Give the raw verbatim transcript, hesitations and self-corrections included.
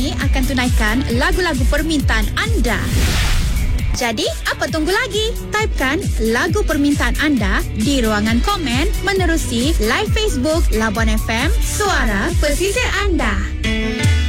kami akan tunaikan lagu-lagu permintaan anda. Jadi, apa tunggu lagi? Typekan lagu permintaan anda di ruangan komen menerusi live Facebook Labuan F M, suara pesisir anda.